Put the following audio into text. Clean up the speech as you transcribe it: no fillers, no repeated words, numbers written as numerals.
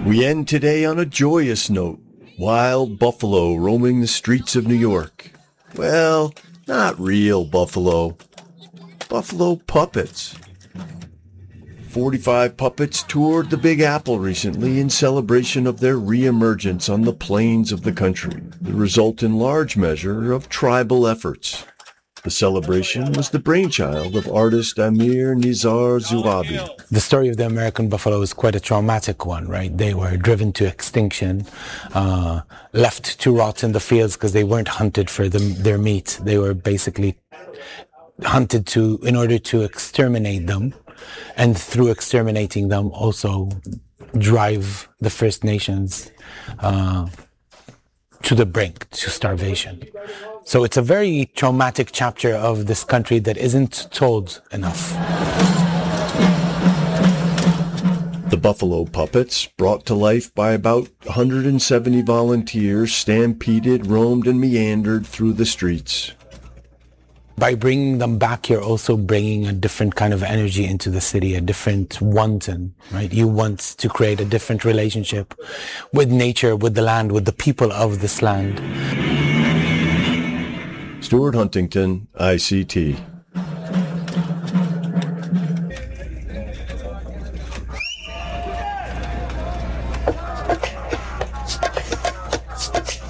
We end today on a joyous note. Wild buffalo roaming the streets of New York. Well, not real buffalo. Buffalo puppets. 45 puppets toured the Big Apple recently in celebration of their re-emergence on the plains of the country, the result in large measure of tribal efforts. The celebration was the brainchild of artist Amir Nizar Zuabi. The story of the American buffalo is quite a traumatic one, right? They were driven to extinction, left to rot in the fields because they weren't hunted for their meat. They were basically hunted in order to exterminate them, and through exterminating them also drive the First Nations to the brink, to starvation. So it's a very traumatic chapter of this country that isn't told enough. The buffalo puppets, brought to life by about 170 volunteers, stampeded, roamed, and meandered through the streets. By bringing them back, you're also bringing a different kind of energy into the city, a different wanting, right? You want to create a different relationship with nature, with the land, with the people of this land. Stuart Huntington, ICT.